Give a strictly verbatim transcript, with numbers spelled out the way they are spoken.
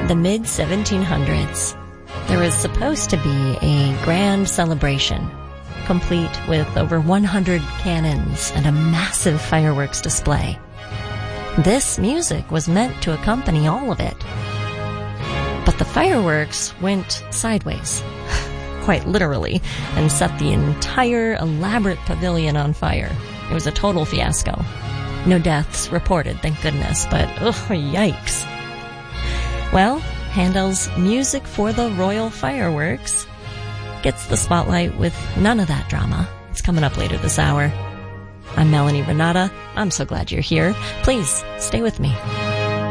the mid seventeen hundreds, there was supposed to be a grand celebration, complete with over one hundred cannons and a massive fireworks display. This music was meant to accompany all of it. But the fireworks went sideways, quite literally, and set the entire elaborate pavilion on fire. It was a total fiasco. No deaths reported, thank goodness, but ugh, yikes. Well, Handel's Music for the Royal Fireworks gets the spotlight with none of that drama. It's coming up later this hour. I'm Melanie Renata. I'm so glad you're here. Please stay with me.